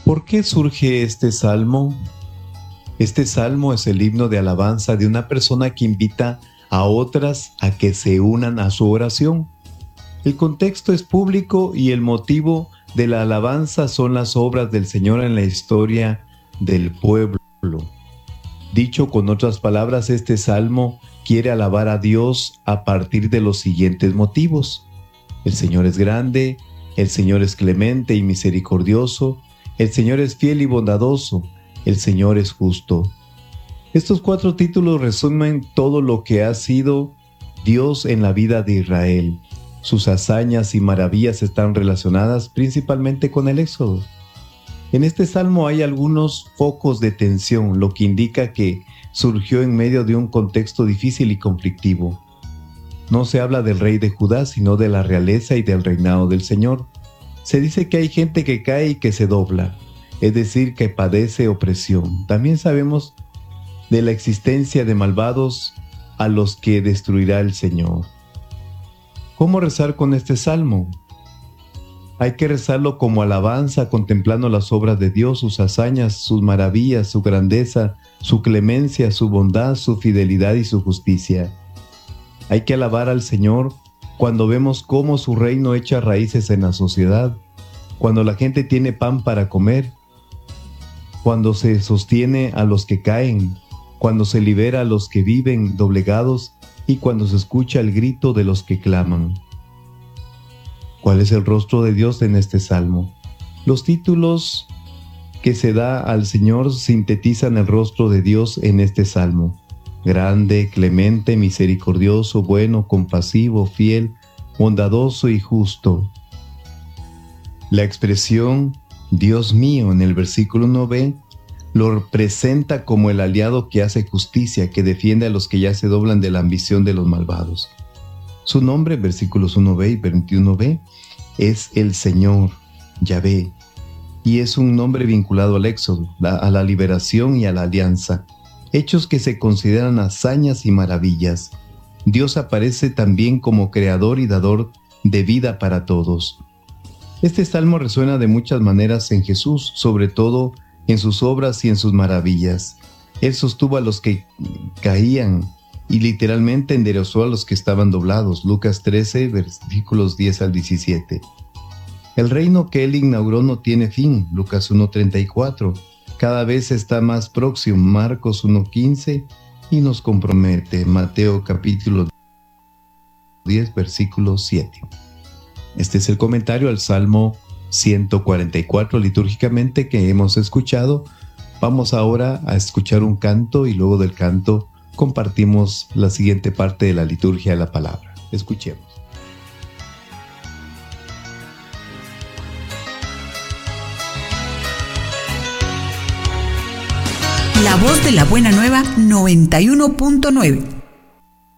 ¿Por qué surge este salmo? Este salmo es el himno de alabanza de una persona que invita a otras a que se unan a su oración. El contexto es público y el motivo de la alabanza son las obras del Señor en la historia del pueblo. Dicho con otras palabras, este salmo quiere alabar a Dios a partir de los siguientes motivos. El Señor es grande, el Señor es clemente y misericordioso, el Señor es fiel y bondadoso, el Señor es justo. Estos 4 títulos resumen todo lo que ha sido Dios en la vida de Israel. Sus hazañas y maravillas están relacionadas principalmente con el Éxodo. En este salmo hay algunos focos de tensión, lo que indica que surgió en medio de un contexto difícil y conflictivo. No se habla del rey de Judá, sino de la realeza y del reinado del Señor. Se dice que hay gente que cae y que se dobla, es decir, que padece opresión. También sabemos de la existencia de malvados a los que destruirá el Señor. ¿Cómo rezar con este salmo? Hay que rezarlo como alabanza, contemplando las obras de Dios, sus hazañas, sus maravillas, su grandeza, su clemencia, su bondad, su fidelidad y su justicia. Hay que alabar al Señor cuando vemos cómo su reino echa raíces en la sociedad, cuando la gente tiene pan para comer, cuando se sostiene a los que caen, cuando se libera a los que viven doblegados y cuando se escucha el grito de los que claman. ¿Cuál es el rostro de Dios en este salmo? Los títulos que se da al Señor sintetizan el rostro de Dios en este salmo. Grande, clemente, misericordioso, bueno, compasivo, fiel, bondadoso y justo. La expresión Dios mío en el versículo 1b lo presenta como el aliado que hace justicia, que defiende a los que ya se doblan de la ambición de los malvados. Su nombre, versículos 1b y 21b, es el Señor, Yahvé, y es un nombre vinculado al Éxodo, a la liberación y a la alianza, hechos que se consideran hazañas y maravillas. Dios aparece también como creador y dador de vida para todos. Este salmo resuena de muchas maneras en Jesús, sobre todo en sus obras y en sus maravillas. Él sostuvo a los que caían y literalmente enderezó a los que estaban doblados. Lucas 13, versículos 10 al 17. El reino que él inauguró no tiene fin. Lucas 1:34. Cada vez está más próximo. Marcos 1:15 y nos compromete. Mateo capítulo 10, versículo 7. Este es el comentario al Salmo 144 litúrgicamente que hemos escuchado. Vamos ahora a escuchar un canto y luego del canto compartimos la siguiente parte de la liturgia de la palabra. Escuchemos. La voz de la buena nueva 91.9